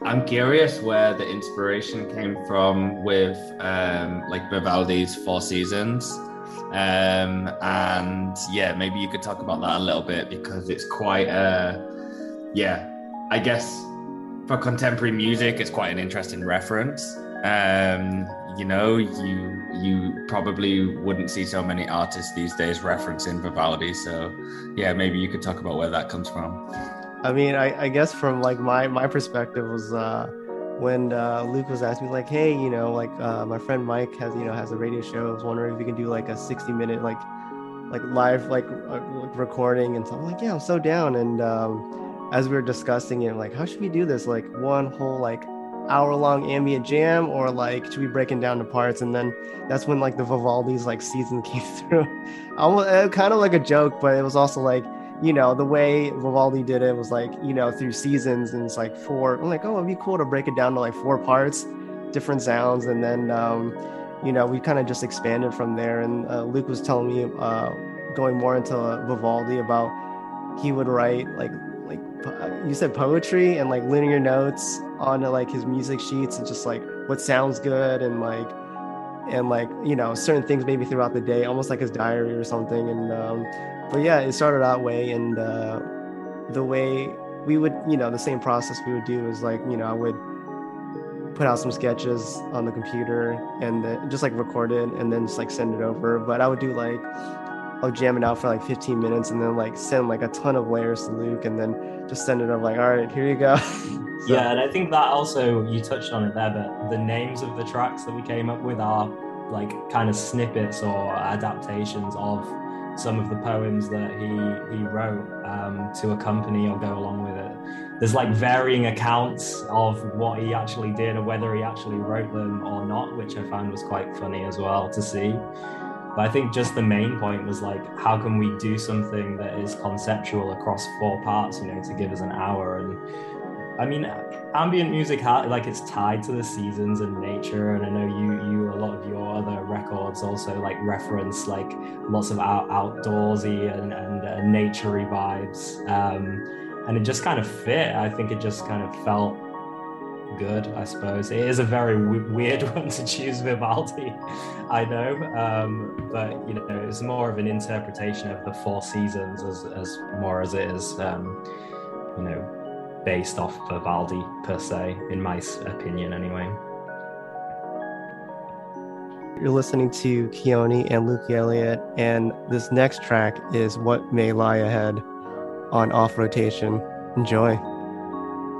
I'm curious where the inspiration came from with like Vivaldi's Four Seasons. And yeah, maybe you could talk about that a little bit because it's quite yeah, I guess for contemporary music, it's quite an interesting reference. You probably wouldn't see so many artists these days referencing Vivaldi. So yeah, maybe you could talk about where that comes from. I mean, I guess from like my perspective was when Luke was asking me like, hey, like my friend Mike has a radio show. I was wondering if we can do like a 60-minute like live like recording, and so I'm like, yeah, I'm so down. And as we were discussing it, like, how should we do this? Like one whole like hour-long ambient jam, or like should we break it down to parts? And then that's when like the Vivaldi's like season came through. Almost kind of like a joke, but it was also like, the way Vivaldi did it was like, through seasons, and it's like four. I'm like, oh, it'd be cool to break it down to like four parts, different sounds. And then we kind of just expanded from there. And Luke was telling me, going more into Vivaldi, about he would write like you said, poetry and like linear notes on like his music sheets, and just like what sounds good, and certain things maybe throughout the day, almost like his diary or something. And but yeah, it started that way. And the way we would, the same process we would do is like, I would put out some sketches on the computer, and then just like record it, and then just like send it over. But I would do like, I'll jam it out for like 15 minutes, and then like send like a ton of layers to Luke, and then just send it over like, all right, here you go. Yeah, So and I think that also, you touched on it there, but the names of the tracks that we came up with are like kind of snippets or adaptations of some of the poems that he wrote to accompany or go along with it. There's like varying accounts of what he actually did or whether he actually wrote them or not, which I found was quite funny as well to see. But I think just the main point was like, how can we do something that is conceptual across four parts, to give us an hour? And I mean, ambient music, like, it's tied to the seasons and nature. And I know a lot of your other records also like reference like lots of outdoorsy and naturey vibes. And it just kind of fit. I think it just kind of felt good, I suppose. It is a very weird one to choose Vivaldi, I know. But, it's more of an interpretation of the Four Seasons as more as it is, based off Vivaldi per se, in my opinion anyway. you're listening to Keone and Luke Elliott, and this next track is What May Lie Ahead on Off Rotation. Enjoy.